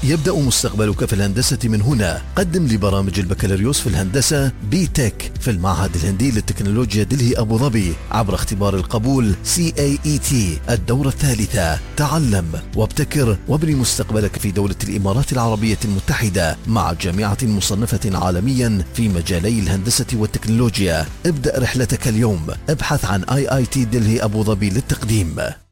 يبدأ مستقبلك في الهندسة من هنا. قدم لبرامج البكالوريوس في الهندسة BTech في المعهد الهندي للتكنولوجيا دلهي أبو ظبي عبر اختبار القبول CAET الدورة الثالثة. تعلم وابتكر وابني مستقبلك في دولة الإمارات العربية المتحدة مع جامعة مصنفة عالميا في مجالي الهندسة والتكنولوجيا. ابدأ رحلتك اليوم. ابحث عن IIT دلهي أبو ظبي للتقديم.